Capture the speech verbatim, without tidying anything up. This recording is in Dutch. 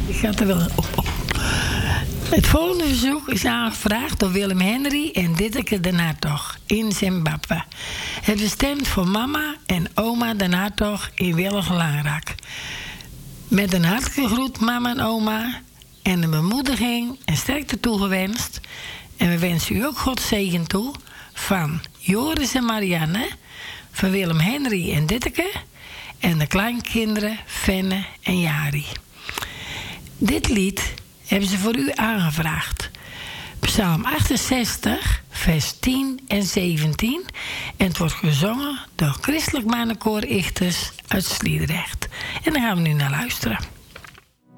Ik ga er wel op. op. Het volgende verzoek is aangevraagd door Willem Henry en Ditteke de Hartog in Zimbabwe. Het is bestemd voor mama en oma de Hartog in Willigenlarak. Met een hartelijke groet mama en oma en een bemoediging en sterkte toegewenst. En we wensen u ook God zegen toe van Joris en Marianne, van Willem Henry en Ditteke en de kleinkinderen Fenne en Jari. Dit lied hebben ze voor u aangevraagd. Psalm achtenzestig, vers tien en zeventien. En het wordt gezongen door Christelijk Mannenkoor Ichters uit Sliedrecht. En daar gaan we nu naar luisteren.